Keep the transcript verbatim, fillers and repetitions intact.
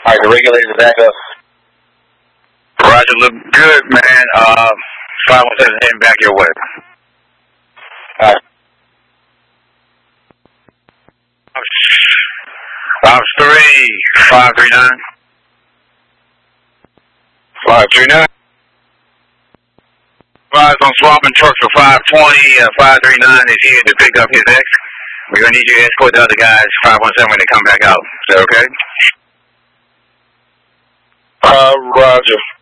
All right, the regulator's back up. Roger, look good, man. Uh, five one seven heading back your way. All right. Ops three, five three nine. five three nine. Rise on swapping trucks for five twenty. Uh, five three nine is here to pick up his ex. We're going to need you to escort the other guys, five one seven, when they come back out. Is that okay? Uh, Roger.